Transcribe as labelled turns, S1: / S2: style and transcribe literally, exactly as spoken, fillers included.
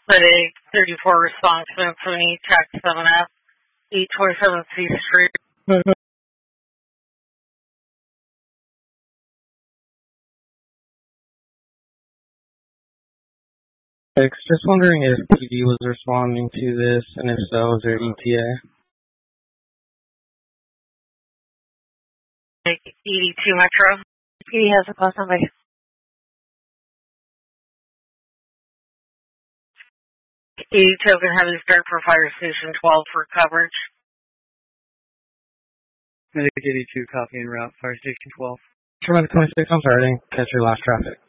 S1: But a thirty-four response from E track seven F, E twenty-seven C Street.
S2: Just wondering if P D was responding to this, and if so, is there E T A?
S1: eighty-two Metro. P D has a call somebody. eighty token heavy start for Fire Station twelve for coverage.
S3: Medic eighty-two, copy en route, Fire Station twelve.
S2: Medic twenty-six, I'm sorry, I didn't catch your last traffic.